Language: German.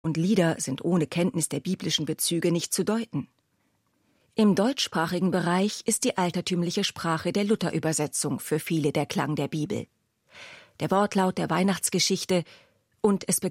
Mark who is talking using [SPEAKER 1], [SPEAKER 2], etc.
[SPEAKER 1] und Lieder sind ohne Kenntnis der biblischen Bezüge nicht zu deuten. Im deutschsprachigen Bereich ist die altertümliche Sprache der Luther-Übersetzung für viele der Klang der Bibel. Der Wortlaut der Weihnachtsgeschichte „Und es